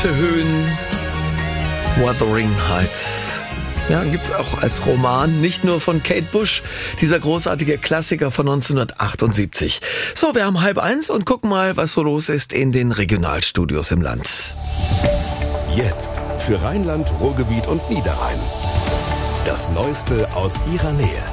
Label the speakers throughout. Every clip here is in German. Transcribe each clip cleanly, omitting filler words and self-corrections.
Speaker 1: Höhen, Wuthering Heights. Ja, gibt's auch als Roman, nicht nur von Kate Bush, dieser großartige Klassiker von 1978. So, wir haben 12:30 und gucken mal, was so los ist in den Regionalstudios im Land.
Speaker 2: Jetzt für Rheinland, Ruhrgebiet und Niederrhein. Das Neueste aus ihrer Nähe.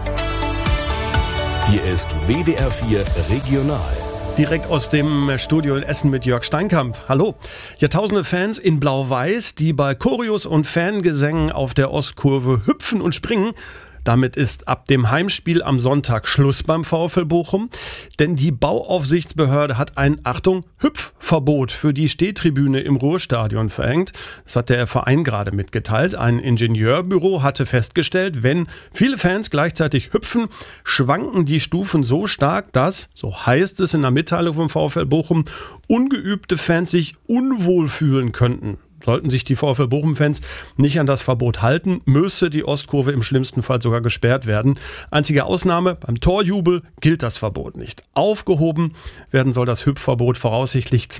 Speaker 2: Hier ist WDR 4 Regional.
Speaker 3: Direkt aus dem Studio in Essen mit Jörg Steinkamp. Hallo. Jahrtausende Fans in Blau-Weiß, die bei Choreos und Fangesängen auf der Ostkurve hüpfen und springen. Damit ist ab dem Heimspiel am Sonntag Schluss beim VfL Bochum, denn die Bauaufsichtsbehörde hat ein, Achtung, Hüpfverbot für die Stehtribüne im Ruhrstadion verhängt. Das hat der Verein gerade mitgeteilt. Ein Ingenieurbüro hatte festgestellt, wenn viele Fans gleichzeitig hüpfen, schwanken die Stufen so stark, dass, so heißt es in der Mitteilung vom VfL Bochum, ungeübte Fans sich unwohl fühlen könnten. Sollten sich die VfL Bochum-Fans nicht an das Verbot halten, müsse die Ostkurve im schlimmsten Fall sogar gesperrt werden. Einzige Ausnahme, beim Torjubel gilt das Verbot nicht. Aufgehoben werden soll das Hüpfverbot voraussichtlich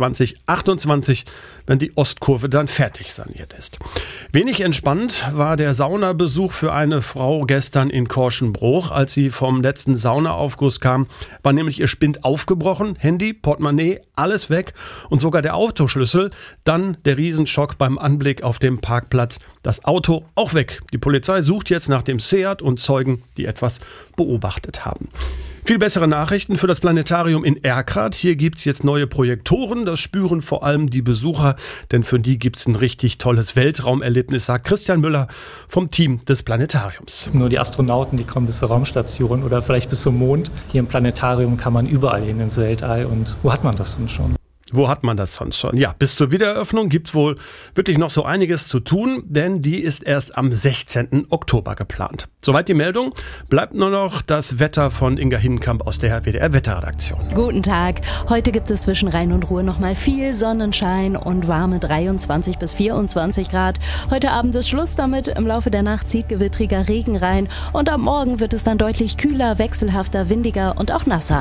Speaker 3: 2028, wenn die Ostkurve dann fertig saniert ist. Wenig entspannt war der Saunabesuch für eine Frau gestern in Korschenbruch. Als sie vom letzten Saunaaufguss kam, war nämlich ihr Spind aufgebrochen, Handy, Portemonnaie, alles weg und sogar der Autoschlüssel. Dann der Riesenschock beim Anblick auf dem Parkplatz. Das Auto auch weg. Die Polizei sucht jetzt nach dem Seat und Zeugen, die etwas beobachtet haben. Viel bessere Nachrichten für das Planetarium in Erkrath. Hier gibt's jetzt neue Projektoren. Das spüren vor allem die Besucher, denn für die gibt's ein richtig tolles Weltraumerlebnis, sagt Christian Müller vom Team des Planetariums.
Speaker 4: Nur die Astronauten, die kommen bis zur Raumstation oder vielleicht bis zum Mond. Hier im Planetarium kann man überall hin ins Weltall. Und wo hat man das denn schon?
Speaker 3: Wo hat man das sonst schon? Ja, bis zur Wiedereröffnung gibt's wohl wirklich noch so einiges zu tun, denn die ist erst am 16. Oktober geplant. Soweit die Meldung. Bleibt nur noch das Wetter von Inga Hinkamp aus der WDR-Wetterredaktion.
Speaker 5: Guten Tag. Heute gibt es zwischen Rhein und Ruhr nochmal viel Sonnenschein und warme 23 bis 24 Grad. Heute Abend ist Schluss damit. Im Laufe der Nacht zieht gewittriger Regen rein und am Morgen wird es dann deutlich kühler, wechselhafter, windiger und auch nasser.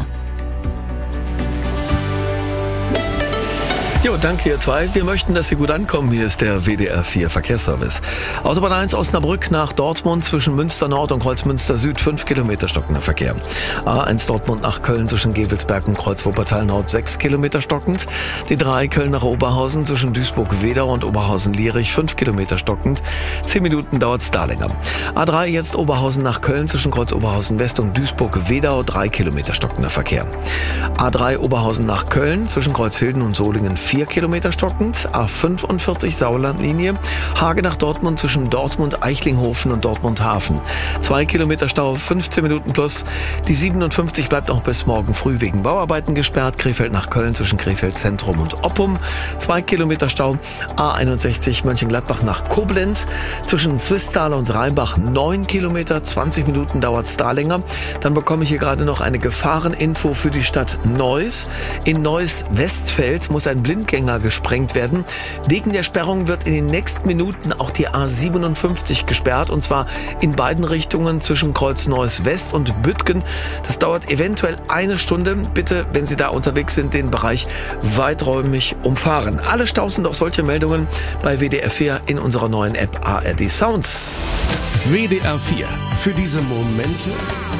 Speaker 1: Jo, danke ihr zwei. Wir möchten, dass Sie gut ankommen. Hier ist der WDR 4 Verkehrsservice. Autobahn 1 Osnabrück nach Dortmund zwischen Münster Nord und Kreuzmünster Süd 5 Kilometer stockender Verkehr. A1 Dortmund nach Köln zwischen Gevelsberg und Kreuz-Wuppertal Nord 6 Kilometer stockend. Die 3 Köln nach Oberhausen zwischen Duisburg-Wedau und Oberhausen-Lierich 5 Kilometer stockend. 10 Minuten dauert's da länger. A3 jetzt Oberhausen nach Köln zwischen Kreuz Oberhausen West und Duisburg-Wedau 3 Kilometer stockender Verkehr. A3 Oberhausen nach Köln zwischen Kreuzhilden und Solingen 4 Kilometer stockend, A45 Sauerlandlinie, Hage nach Dortmund zwischen Dortmund, Eichlinghofen und Dortmund Hafen. 2 Kilometer Stau, 15 Minuten plus. Die 57 bleibt auch bis morgen früh wegen Bauarbeiten gesperrt. Krefeld nach Köln zwischen Krefeld Zentrum und Oppum. 2 Kilometer Stau, A61 Mönchengladbach nach Koblenz zwischen Zwistal und Rheinbach 9 Kilometer, 20 Minuten dauert's da länger. Dann bekomme ich hier gerade noch eine Gefahreninfo für die Stadt Neuss. In Neuss-Westfeld muss ein Blindgänger gesprengt werden. Wegen der Sperrung wird in den nächsten Minuten auch die A57 gesperrt und zwar in beiden Richtungen zwischen Kreuz Neuss West und Büttgen. Das dauert eventuell eine Stunde. Bitte, wenn Sie da unterwegs sind, den Bereich weiträumig umfahren. Alle Staus und auch solche Meldungen bei WDR 4 in unserer neuen App ARD Sounds.
Speaker 2: WDR 4 für diese Momente,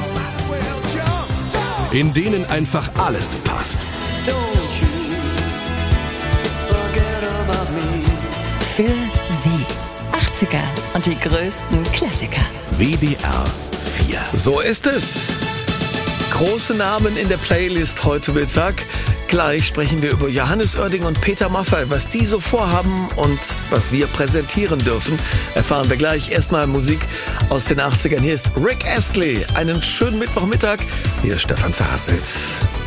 Speaker 2: in denen einfach alles passt.
Speaker 5: Für Sie. 80er und die größten Klassiker.
Speaker 2: WDR 4.
Speaker 1: So ist es. Große Namen in der Playlist heute Mittag. Gleich sprechen wir über Johannes Oerding und Peter Maffay. Was die so vorhaben und was wir präsentieren dürfen, erfahren wir gleich. Erstmal Musik aus den 80ern. Hier ist Rick Astley. Einen schönen Mittwochmittag. Hier ist Stefan Verhasselt.